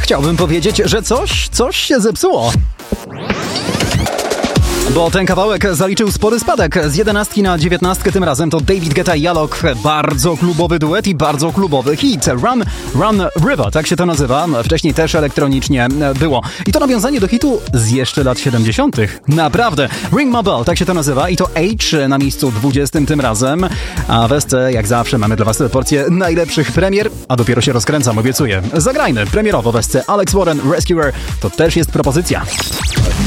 chciałbym powiedzieć, że coś się zepsuło. Bo ten kawałek zaliczył spory spadek z 11 na 19. Tym razem to David Guetta i Alok. Bardzo klubowy duet i bardzo klubowy hit. Run River, tak się to nazywa. Wcześniej też elektronicznie było. I to nawiązanie do hitu z jeszcze lat 70. Naprawdę. Ring My Bell, tak się to nazywa. I to H na miejscu 20 tym razem. A w SC, jak zawsze, mamy dla was porcję najlepszych premier. A dopiero się rozkręcam, obiecuję. Zagrajmy premierowo w SC. Alex Warren, Rescuer. To też jest propozycja.